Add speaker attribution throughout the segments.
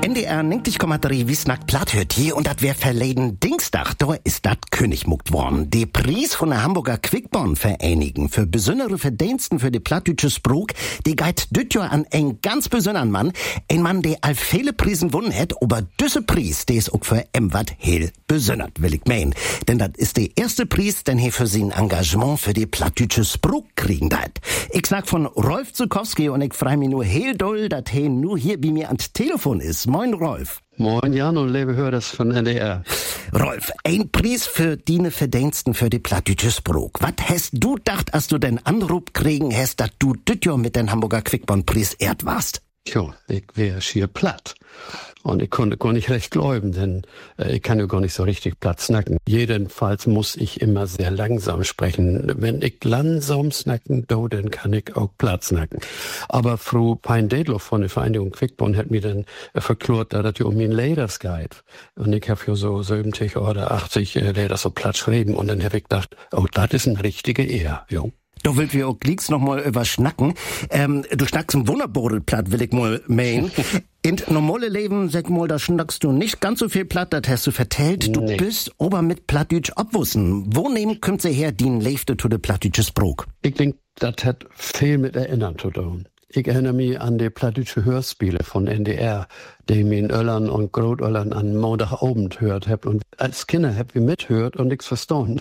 Speaker 1: NDR 90,3 Wiesnack platt hört hier und dat wär verleden Dienstag, da ist dat König muckt worden. Die Preis von der Hamburger Quickborn-Vereinigung für besondere Verdiensten für die plattdeutsche Sprach, die geht düt Jahr an ein ganz besonderen Mann, ein Mann, der all viele Prisen gewonnen hat, aber düsse Preis, der ist auch für wat heel besondert, will ich meinen. Denn dat ist der erste Preis, den er für sein Engagement für die plattdeutsche Sprach kriegen hat. Ich sag von Rolf Zukowski und ich freu mich nur heel doll, dat er nur hier bei mir ans Telefon ist. Moin, Rolf.
Speaker 2: Moin, Jan und liebe Hörer von NDR.
Speaker 1: Rolf, ein Preis für deine Verdiensten für die plattdeutsche Sprach. Was hast du gedacht, als du den Anruf kriegen hast, dass du dit Jahr mit den Hamburger Quickborn-Preis ehrt warst?
Speaker 2: Jo, ich wär schier platt. Und ich konnte gar nicht recht glauben, denn ich kann ja gar nicht so richtig platt snacken. Jedenfalls muss ich immer sehr langsam sprechen. Wenn ich langsam snacken, dann kann ich auch platt snacken. Aber Frau Pein-Dedloff von der Vereinigung Quickborn hat mir dann verklort, dass das ja um mein Leders geht. Und ich habe ja so 70 oder 80 Leders so platt schreiben. Und dann habe ich gedacht, oh, das ist ein richtiger Ehr, jo.
Speaker 1: Da will wir auch gleich noch mal über schnacken. Du schnackst ein Wunderbordel platt, will ich mal meinen. In normale Leben, sag mal, da schnackst du nicht ganz so viel platt, das hast du vertellt. Du bist aber mit Plattdeutsch abwussen. Wo nehmen kümmt sie her, die Leifte zu der plattdeutsche Sprach?
Speaker 2: Ich denke, das hat viel mit Erinnern zu tun. Ich erinnere mich an die plattdeutsche Hörspiele von NDR, die ich in Öllern und Großöllern an Montagabend hört hab. Und als Kinder hab ich mithört und nichts verstanden.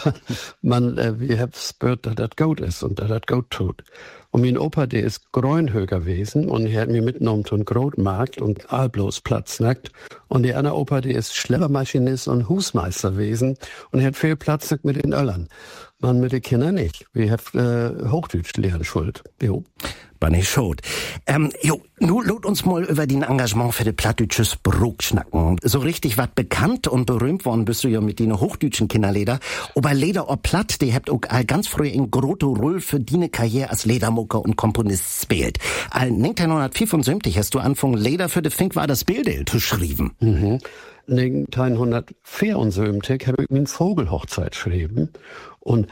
Speaker 2: Wir hab gehört, dass das gut ist und dass das gut tut. Und mein Opa, der ist Grünhöger gewesen und er hat mich mitgenommen zum Grotmarkt und allbloß Platz nackt. Und die andere Opa, der ist Schleppermaschinist und Husmeister gewesen und er hat viel Platz nackt mit den Öllern. Man mit den Kindern nicht. Wir haben Hochdeutsch lernen schuld. Jo.
Speaker 1: War nicht schuld. Nu lot uns mal über dein Engagement für die plattdeutsche Sprach schnacken. So richtig wat bekannt und berühmt worden bist du ja mit den hochdeutschen Kinderleder. Aber Leder or Platt, die habt auch ganz früh in grote Rolle für deine Karriere als Ledermucker und Komponist spielt. Al 1975 hast du angefangen, Leder für die Fink war das Bilde zu schreiben.
Speaker 2: 1974 habe ich mir eine Vogelhochzeit geschrieben. Und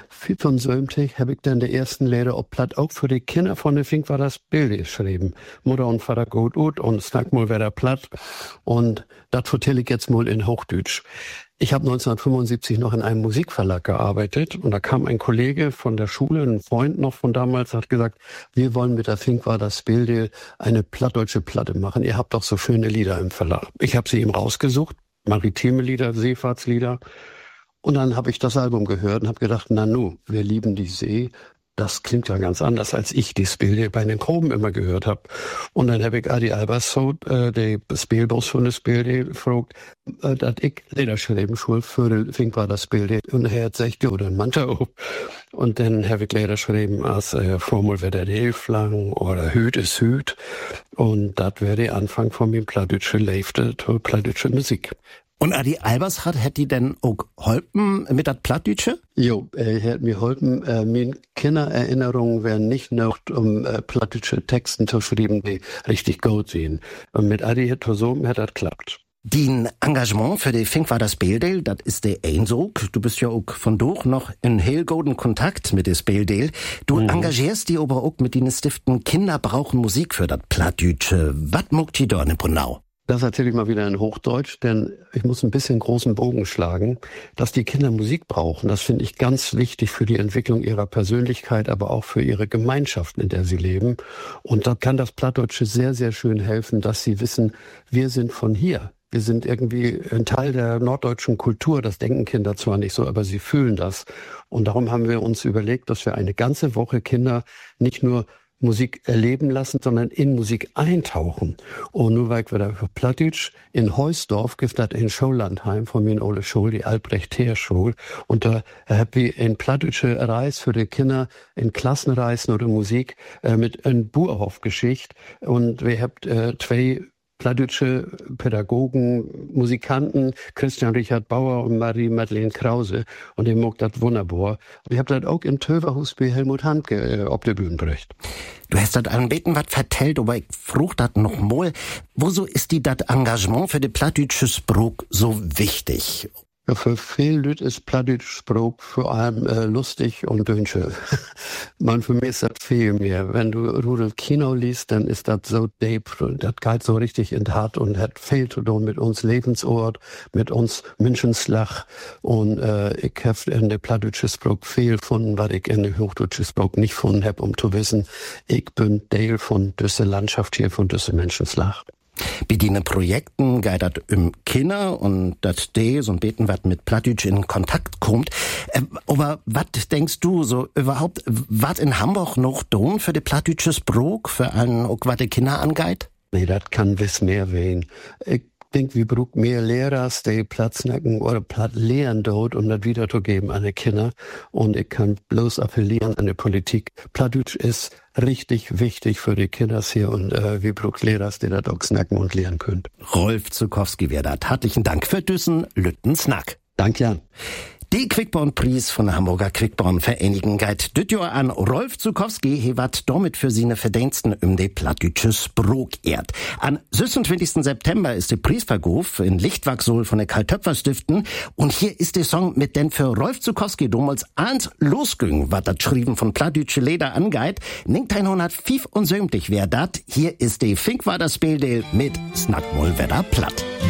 Speaker 2: 75 habe ich dann der ersten Lehre ob Platt auch für die Kinder von der Fink war das Bild geschrieben. Mutter und Vater gut und snack mal wer Platt. Und das vertelle ich jetzt mal in Hochdeutsch. Ich habe 1975 noch in einem Musikverlag gearbeitet und da kam ein Kollege von der Schule, ein Freund noch von damals, hat gesagt, wir wollen mit der Fink war das Bild eine plattdeutsche Platte machen. Ihr habt doch so schöne Lieder im Verlag. Ich habe sie ihm rausgesucht, maritime Lieder, Seefahrtslieder. Und dann habe ich das Album gehört und habe gedacht, Nanu, wir lieben die See. Das klingt ja ganz anders, als ich die Spiele bei den Proben immer gehört habe. Und dann habe ich Adi Albersson, der Spielboss von der Spiele, gefragt, dass ich Leder schreiben soll für die Fink war das Bild. Und er hat gesagt, ja, dann mancher auch. Und dann habe ich Leder schreiben als Formel wird der Hilflang oder Hüt ist Hüt. Und das wäre der Anfang von meinem plattdeutsche Leifte, plattdeutsche Musik.
Speaker 1: Und Adi Albers hat die denn auch geholfen mit dat Plattdeutsche?
Speaker 2: Jo, er hat mir geholfen. Meine Kindererinnerungen werden nicht noch plattdeutsche Texten zu schreiben, die richtig gut sind. Und mit Adi hat das geklappt.
Speaker 1: Dein Engagement für die Fink war das Speeldeel, das ist der Einsog. Du bist ja auch von durch noch in heel guten Kontakt mit dem Speeldeel. Du engagierst die aber auch mit den Stiften Kinder brauchen Musik für das Plattdeutsche. Was muckt die dort in Brunau?
Speaker 2: Das erzähle ich mal wieder in Hochdeutsch, denn ich muss ein bisschen großen Bogen schlagen, dass die Kinder Musik brauchen. Das finde ich ganz wichtig für die Entwicklung ihrer Persönlichkeit, aber auch für ihre Gemeinschaft, in der sie leben. Und da kann das Plattdeutsche sehr, sehr schön helfen, dass sie wissen, wir sind von hier. Wir sind irgendwie ein Teil der norddeutschen Kultur. Das denken Kinder zwar nicht so, aber sie fühlen das. Und darum haben wir uns überlegt, dass wir eine ganze Woche Kinder nicht nur Musik erleben lassen, sondern in Musik eintauchen. Und nur weil wir da für Plattdeutsch in Heusdorf gibt es ein Schullandheim von mir in Ole Schule, die Albrecht-Heer-Schule. Und da habe ich ein plattdeutsche Reis für die Kinder, in Klassenreisen oder Musik mit einem Buerhof-Geschichte. Und wir haben zwei plattdeutsche Pädagogen, Musikanten, Christian Richard Bauer und Marie-Madeleine Krause. Und die mag das wunderbar. Ich hab das auch im Töverhus bei Helmut Handke auf der Bühne gebracht.
Speaker 1: Du hast das anbeten was vertellt, aber ich frucht das noch mal. Wieso ist die das Engagement für die plattdeutsche Sprach so wichtig?
Speaker 2: Ja, für viele Leute ist Plattdeutsch Sprach vor allem lustig und dünnsche. Man, für mich ist das viel mehr. Wenn du Rudolf Kino liest, dann ist das so deep, das geht so richtig in die Hart und hat viel zu tun mit uns Lebensort, mit uns Menschenslach. Und ich habe in der Plattdeutsche Sprach viel gefunden, was ich in der Hochdeutsche Sprach nicht gefunden habe, um zu wissen, ich bin Teil von dieser Landschaft hier, von dieser Menschenslach.
Speaker 1: Bei den Projekten geht das Kinder und das D, so ein Beten, was mit Plattdeutsch in Kontakt kommt. Aber was denkst du so überhaupt, was in Hamburg noch tun für die Plattdeutsche Sprach, für einen, auch was die Kinder angeht?
Speaker 2: Nee, das kann wiss mehr wehen. Ich denke, wir brauchen mehr Lehrer, die Platz nacken oder Platz lehren dort, um das wiederzugeben an die Kinder. Und ich kann bloß appellieren an die Politik. Plattdeutsch ist richtig wichtig für die Kinder hier und wir brauchen Lehrer, die das auch snacken und lehren können.
Speaker 1: Rolf Zuckowski wäre das. Herzlichen Dank für diesen Lütten Snack.
Speaker 2: Danke, Jan.
Speaker 1: Die Quickborn-Preis von der Hamburger Quickborn-Vereinigung geht dit Jahr an Rolf Zuckowski, he wat damit für seine Verdiensten die Plattdeutsche Sprach ehrt. Am 26. September ist der Preisvergabe in Lichtwachsol von der Karl-Töpfer-Stiften und hier ist der Song mit den für Rolf Zuckowski damals eins losging, wat das Schreiben von Plattdeutsche Leder angeht. 1975 wär dat. Hier ist die Finkwader Spieldeel mit Snackmol Wedder Platt.